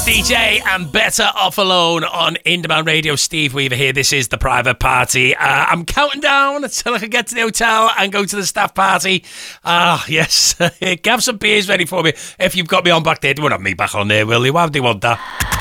DJ and Better Off Alone on In Demand Radio. Steve Weaver here. This is the private party. I'm counting down until I can get to the hotel and go to the staff party. Yes. Have some beers ready for me. If you've got me on back there, don't have me back on there, will you? Why do you want that?